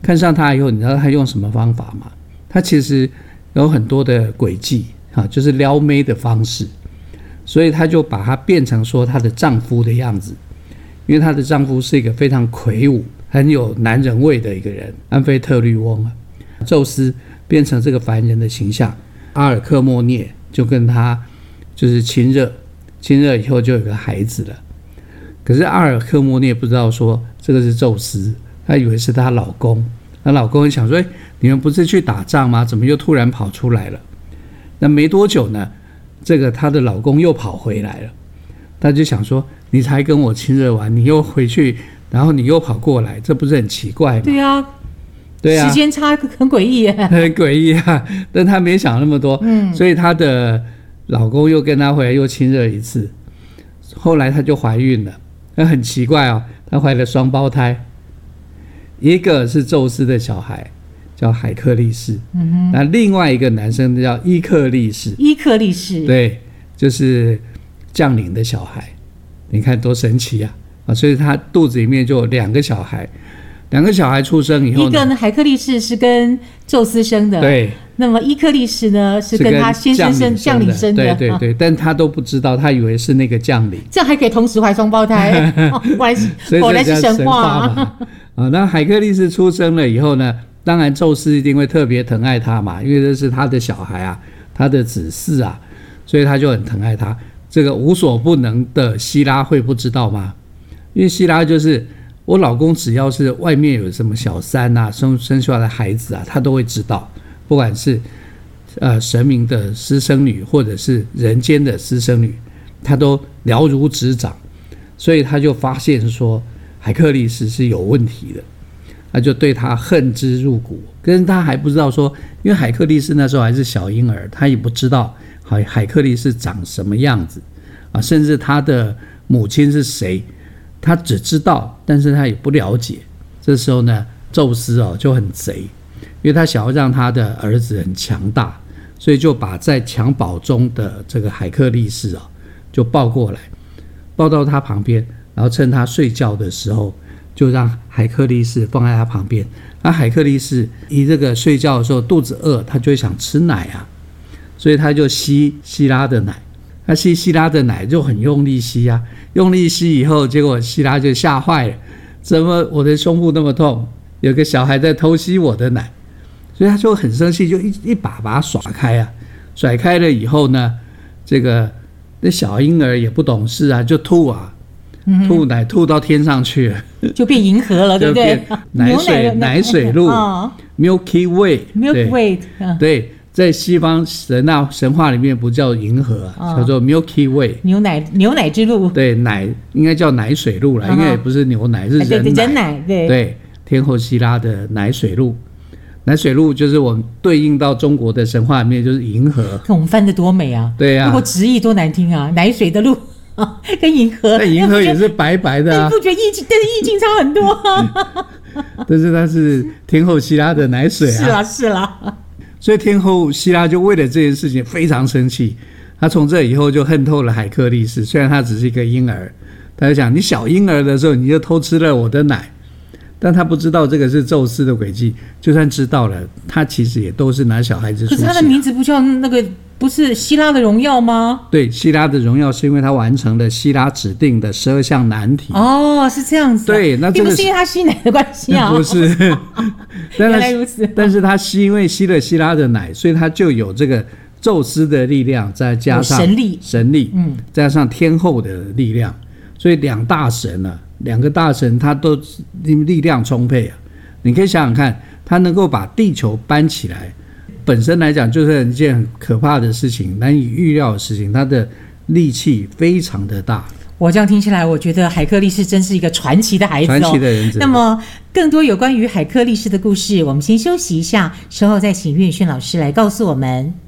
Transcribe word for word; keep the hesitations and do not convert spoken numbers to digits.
看上他以后，你知道他用什么方法吗？他其实有很多的诡计啊，就是撩妹的方式，所以他就把它变成说她的丈夫的样子，因为她的丈夫是一个非常魁梧、很有男人味的一个人，安菲特律翁啊。宙斯变成这个凡人的形象，阿尔克莫涅就跟他就是亲热，亲热以后就有个孩子了。可是阿尔克莫涅不知道说这个是宙斯，他以为是她老公。她老公想说，哎，你们不是去打仗吗？怎么又突然跑出来了？那没多久呢，这个她的老公又跑回来了。他就想说，你才跟我亲热完，你又回去，然后你又跑过来，这不是很奇怪吗？ 对啊，对啊，时间差很诡异耶， 很诡异啊。但他没想那么多，嗯，所以她的老公又跟她回来又亲热一次，后来她就怀孕了。那很奇怪哦，她怀了双胞胎，一个是宙斯的小孩，叫海克力士，嗯哼，那另外一个男生叫伊克力士， 伊克力士， 对，就是将领的小孩，你看多神奇啊！啊，所以他肚子里面就有两个小孩，两个小孩出生以后呢， 一个呢海克力士是跟宙斯生的， 对， 那么伊克力士呢是跟他先生生将领生的， 对对对，但他都不知道，他以为是那个将领， 这样还可以同时怀双胞胎，哦、果然是果然是神话啊！啊，那海克力士出生了以后呢，当然宙斯一定会特别疼爱他嘛，因为这是他的小孩啊，他的子嗣啊，所以他就很疼爱他。这个无所不能的希拉会不知道吗？因为希拉就是我老公，只要是外面有什么小三啊，生生出来的孩子啊，他都会知道，不管是呃神明的私生女，或者是人间的私生女，他都了如指掌。所以他就发现说海克力士是有问题的，他就对他恨之入骨。可是他还不知道说，因为海克力士那时候还是小婴儿，他也不知道海海克力士长什么样子啊，甚至他的母亲是谁，他只知道，但是他也不了解。这时候呢，宙斯哦就很贼，因为他想要让他的儿子很强大，所以就把在襁褓中的这个海克力士哦就抱过来，抱到他旁边，然后趁他睡觉的时候，就让海克力士放在他旁边。那海克力士一这个睡觉的时候肚子饿，他就会想吃奶啊，所以他就吸希拉的奶。他吸希拉的奶就很用力吸啊，用力吸以后，结果希拉就吓坏了，怎么我的胸部那么痛？有个小孩在偷吸我的奶，所以他就很生气，就 一, 一把把他甩开啊。甩开了以后呢，这个那小婴儿也不懂事啊，就吐啊，嗯、吐奶吐到天上去了， 就变银河了，对不对？ 奶水奶水路、哦、Milky Way，Milky Way， 对。对，在西方神那神话里面不叫银河、啊哦、叫做 Milky Way， 牛奶牛奶之路。 对，奶应该叫奶水路啦、嗯、因为不是牛奶，是人奶。对人奶，对对，天后希拉的奶水路。奶水路就是我们对应到中国的神话里面就是银河。 看我们翻得多美啊！ 对啊， 如果直译多难听啊！奶水的路啊，跟银河， 但银河也是白白的啊， 你不觉得意境？但是意境差很多啊。 但是它是天后希拉的奶水啊。 是啦是啦。 所以天后希拉就为了这件事情非常生气，他从这以后就恨透了海克力士。虽然他只是一个婴儿，他就讲你小婴儿的时候你就偷吃了我的奶，但他不知道这个是宙斯的诡计。就算知道了，他其实也都是拿小孩子出气、啊。 可是他的名字不叫那个，不是希拉的荣耀吗？ 对，希拉的荣耀是因为他完成了希拉指定的十二项难题。 哦，是这样子、啊。 对，那这个并不是因为他吸奶的关系啊。 不是， 原来如此。 但是他吸因为吸了希拉的奶，所以他就有这个宙斯的力量，再加上神力， 神力，嗯，加上天后的力量，所以两大神啊，两个大神他都力量充沛啊。你可以想想看，他能够把地球搬起来，本身来讲就是一件很可怕的事情，难以预料的事情，他的力气非常的大。 我这样听起来，我觉得海克力士真是一个传奇的孩子、哦， 传奇的人。 那么，更多有关于海克力士的故事，我们先休息一下，稍后再请岳轩老师来告诉我们。